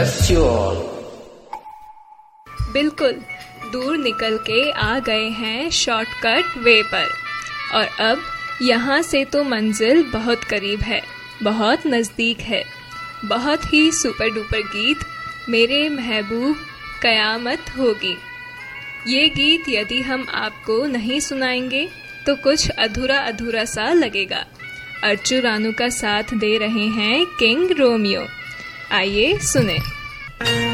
बिल्कुल, दूर निकल के आ गए हैं शॉर्टकट वे पर। और अब यहाँ से तो मंजिल बहुत करीब है, बहुत नज़दीक है। बहुत ही सुपर डुपर गीत मेरे महबूब कयामत होगी। ये गीत यदि हम आपको नहीं सुनाएंगे तो कुछ अधूरा अधूरा सा लगेगा। अर्चू रानू का साथ दे रहे हैं किंग रोमियो। आइए सुने।